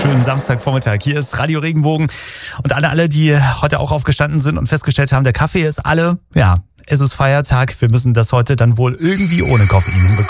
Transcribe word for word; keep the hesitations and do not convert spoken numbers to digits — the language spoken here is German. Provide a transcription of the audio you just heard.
schönen Samstagvormittag. Hier ist Radio Regenbogen und alle, alle, die heute auch aufgestanden sind und festgestellt haben, der Kaffee ist alle, ja, es ist Feiertag. Wir müssen das heute dann wohl irgendwie ohne Koffein hinbekommen.